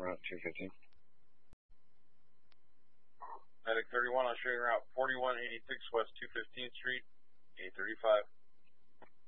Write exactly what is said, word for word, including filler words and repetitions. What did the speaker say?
route two fifteen. Medic thirty-one, I'll show you route forty-one eighty-six West two fifteenth Street, eight thirty-five.